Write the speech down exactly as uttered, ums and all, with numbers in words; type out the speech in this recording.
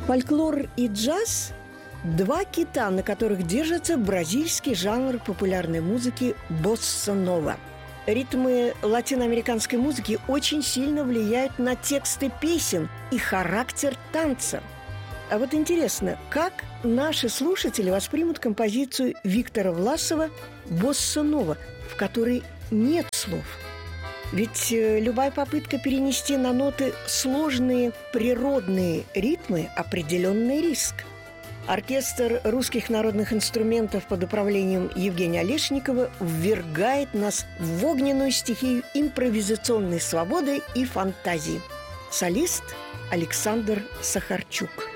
Фольклор и джаз – два кита, на которых держится бразильский жанр популярной музыки босса-нова. Ритмы латиноамериканской музыки очень сильно влияют на тексты песен и характер танца. А вот интересно, как наши слушатели воспримут композицию Виктора Власова «Босса-нова», в которой нет слов? Ведь любая попытка перенести на ноты сложные природные ритмы – определенный риск. Оркестр русских народных инструментов под управлением Евгения Олешникова ввергает нас в огненную стихию импровизационной свободы и фантазии. Солист Александр Сахарчук.